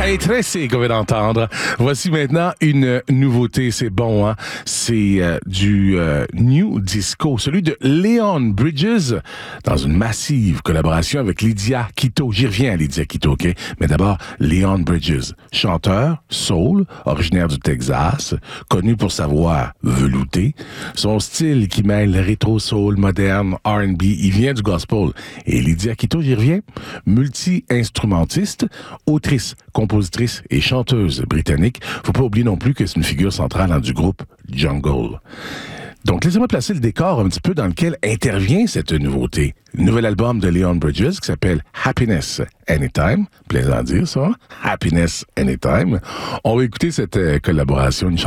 Calle 13 qu'on vient d'entendre. Voici maintenant une nouveauté, c'est bon, hein? C'est du New Disco, celui de Leon Bridges, dans une massive collaboration avec Lydia Quito. J'y reviens à Lydia Quito, OK? Mais d'abord, Leon Bridges, chanteur, soul, originaire du Texas, connu pour sa voix veloutée, son style qui mêle rétro-soul, moderne, R&B, il vient du gospel. Et Lydia Quito, j'y reviens, multi-instrumentiste, autrice, compositrice et chanteuse britannique. Faut pas oublier non plus que c'est une figure centrale du groupe Jungle. Donc, laissez-moi placer le décor un petit peu dans lequel intervient cette nouveauté. Le nouvel album de Leon Bridges qui s'appelle Happiness Anytime. Plaisant à dire ça. Happiness Anytime. On va écouter cette collaboration.